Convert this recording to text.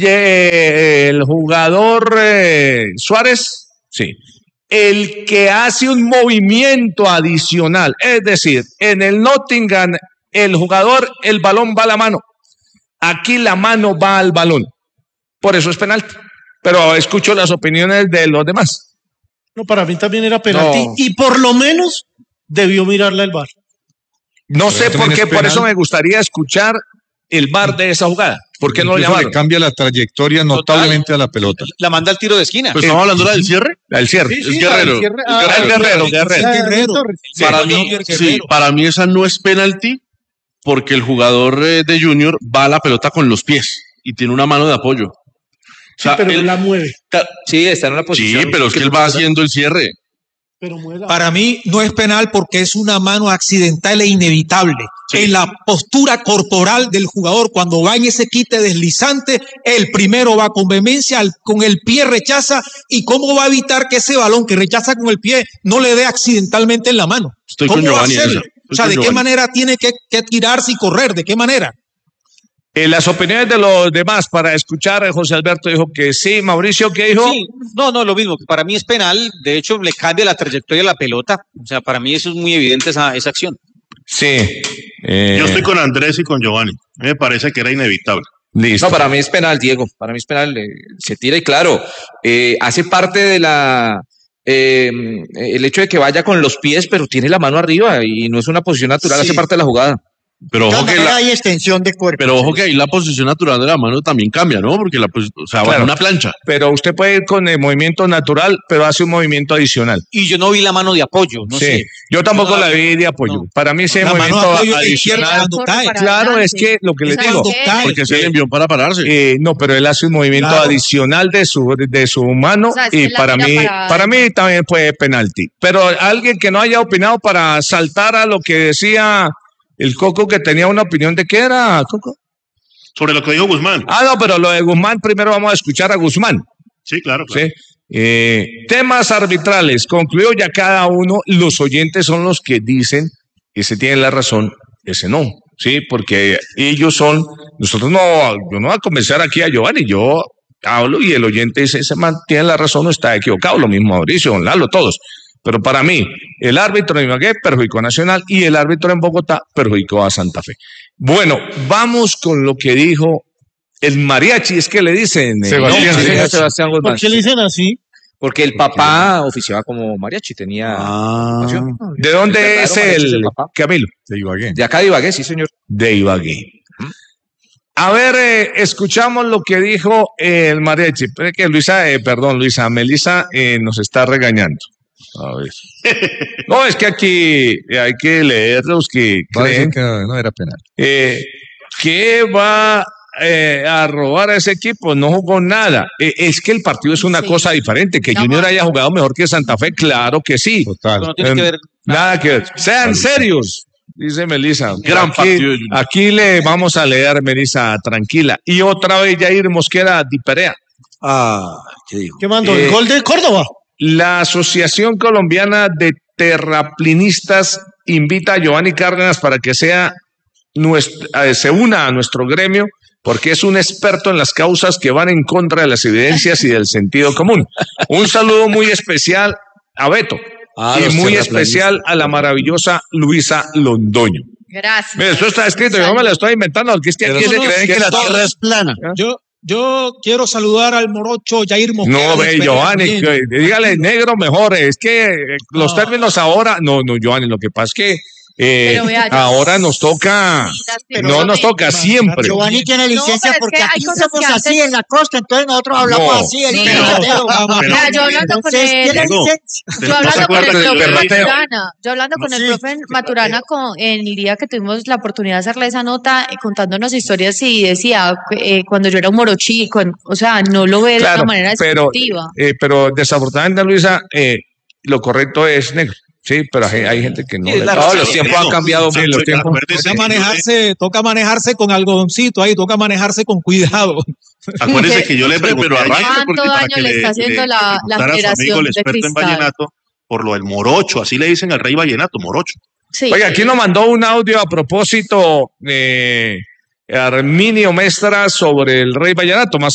El jugador Suárez, sí, el que hace un movimiento adicional, es decir, en el Nottingham, el jugador, el balón va a la mano, aquí la mano va al balón, por eso es penalti, pero escucho las opiniones de los demás. No, para mí también era penalti, no. Y por lo menos debió mirarla el VAR. No sé por qué, por eso me gustaría escuchar el VAR de esa jugada. ¿Por qué no lo llamaron? Le cambia la trayectoria notablemente a la pelota. La manda al tiro de esquina. Pues estamos hablando del cierre. El cierre. Sí, Guerrero. Guerrero. Para mí esa no es penalti porque el jugador de Junior va a la pelota con los pies y tiene una mano de apoyo. O sea, pero él la mueve. Sí, está en una posición. Sí, pero es que él va haciendo el cierre. Para mí no es penal porque es una mano accidental e inevitable. Sí. En la postura corporal del jugador, cuando va en ese quite deslizante, el primero va con vehemencia, con el pie rechaza, y cómo va a evitar que ese balón que rechaza con el pie no le dé accidentalmente en la mano. Estoy ¿Cómo con Giovanni, va a hacerlo? O sea, ¿de qué manera tiene que tirarse y correr? ¿De qué manera? Las opiniones de los demás para escuchar, José Alberto dijo que sí. Mauricio, ¿qué dijo? Sí, no, lo mismo, para mí es penal, de hecho le cambia la trayectoria de la pelota, o sea, para mí eso es muy evidente esa acción. Sí. Yo estoy con Andrés y con Giovanni, me parece que era inevitable. Listo. No, para mí es penal, Diego, para mí es penal, se tira y claro, hace parte de el hecho de que vaya con los pies, pero tiene la mano arriba y no es una posición natural, sí. Hace parte de la jugada. Pero ojo que hay extensión de cuerpo. Pero ojo que ahí la posición natural de la mano también cambia, ¿no? Porque o sea, va en una plancha. Pero usted puede ir con el movimiento natural, pero hace un movimiento adicional. Y yo no vi la mano de apoyo, no sé. Yo tampoco la vi de apoyo. No. Para mí ese movimiento adicional. Claro, es que lo que les digo. Porque se le envió para pararse. No, pero él hace un movimiento adicional de su mano, o sea, y para mí también fue penalti. Pero alguien que no haya opinado para saltar a lo que decía el Coco, que tenía una opinión de qué era, Coco. Sobre lo que dijo Guzmán. No, pero lo de Guzmán, primero vamos a escuchar a Guzmán. Sí, claro. ¿Sí? Temas arbitrales, concluyo ya cada uno, los oyentes son los que dicen, ese tiene la razón, ese no, ¿sí? Porque ellos son, yo no voy a convencer aquí a Giovanni, yo hablo y el oyente dice, ese man tiene la razón o está equivocado, lo mismo Mauricio, don Lalo, todos. Pero para mí, el árbitro en Ibagué perjudicó a Nacional y el árbitro en Bogotá perjudicó a Santa Fe. Bueno, vamos con lo que dijo el mariachi, es que le dicen Sebastián Guzmán. ¿Por qué le dicen así? Porque el papá oficiaba como mariachi, tenía... ¿De dónde es el Camilo? De Ibagué. De acá de Ibagué, sí, señor. De Ibagué. A ver, escuchamos lo que dijo el mariachi. Pero que Melissa nos está regañando. A ver. No, es que aquí hay que leer los que creen que no era penal. Que va a robar a ese equipo, no jugó nada. Es que el partido es una cosa diferente. Que Junior haya jugado mejor que Santa Fe, claro que sí. Total. No tiene que ver nada que ver. Sean serios, dice Melissa. Gran partido. Aquí le vamos a leer, Melissa, tranquila. Y otra vez Jair Mosquera Di Perea. ¿Qué dijo? ¿Qué mandó? ¿El gol de Córdoba? La Asociación Colombiana de Terraplinistas invita a Giovanni Cárdenas para que se una a nuestro gremio, porque es un experto en las causas que van en contra de las evidencias y del sentido común. Un saludo muy especial a Beto y muy especial a la maravillosa Luisa Londoño. Gracias. Mira, esto está escrito, yo no me lo estoy inventando, porque es que aquí se creen que la tierra es plana. Yo quiero saludar al morocho Jair Mosquera. No, Giovanni, dígale negro mejor. Es que los términos ahora. No, Giovanni, lo que pasa es que ahora nos toca. No nos toca siempre. Giovanni tiene licencia porque aquí somos así en la costa, entonces nosotros hablamos así. Yo hablando con el profe Maturana en el día que tuvimos la oportunidad de hacerle esa nota, contándonos historias, y decía cuando yo era un morochi, o sea, no lo ve de una manera destructiva. Pero desafortunadamente, Luisa, lo correcto es negro. Sí, pero hay gente que no. Los tiempos han cambiado mucho. Los tiempos. Toca manejarse con algodoncito ahí, toca manejarse con cuidado. Acuérdese que yo le pregunté ¿cuánto daño le está haciendo la generación de Cristal? En vallenato por lo del morocho, así le dicen al rey vallenato, morocho. Sí. Oiga, aquí nos mandó un audio a propósito Arminio Mestra sobre el rey vallenato. Más